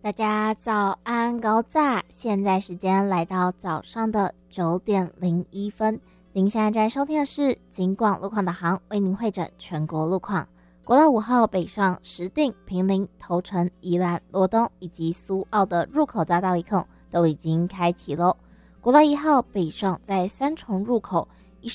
大家早安高炸，现在时间来到早上的9:01。您现在在收听的是警广路况导航，为您汇整全国路况。国道5号北上石碇、坪林、头城、宜兰、罗东以及苏澳的入口匝道一控都已经开启咯。国道1号北上在三重入口